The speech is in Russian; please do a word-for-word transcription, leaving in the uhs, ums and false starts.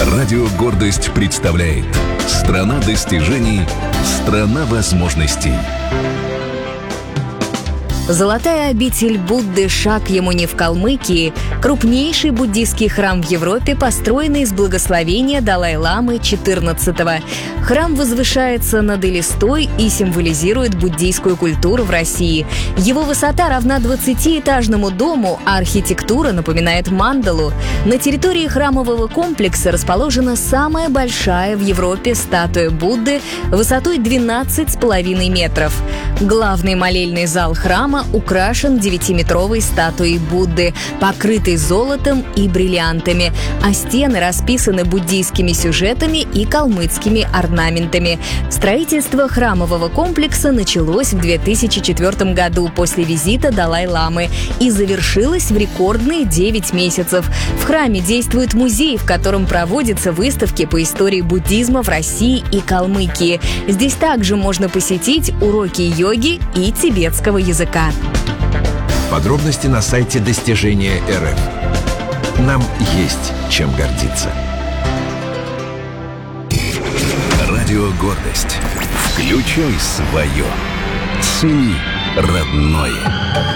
Радио «Гордость» представляет «Страна достижений, страна возможностей». Золотая обитель Будды Шакьямуни в Калмыкии – крупнейший буддийский храм в Европе, построенный с благословения Далай-ламы четырнадцатого. Храм возвышается над Элистой и символизирует буддийскую культуру в России. Его высота равна двадцатиэтажному дому, а архитектура напоминает мандалу. На территории храмового комплекса расположена самая большая в Европе статуя Будды высотой двенадцать с половиной метров. Главный молельный зал храма украшен девятиметровой статуей Будды, покрытой золотом и бриллиантами, а стены расписаны буддийскими сюжетами и калмыцкими орнаментами. Строительство храмового комплекса началось в две тысячи четвёртом году после визита Далай-ламы и завершилось в рекордные девять месяцев. В храме действует музей, в котором проводятся выставки по истории буддизма в России и Калмыкии. Здесь также можно посетить уроки йоги и тибетского языка. Подробности на сайте достижения точка эр эф. Нам есть чем гордиться. Радио «Гордость». Включай свое. Цени родное.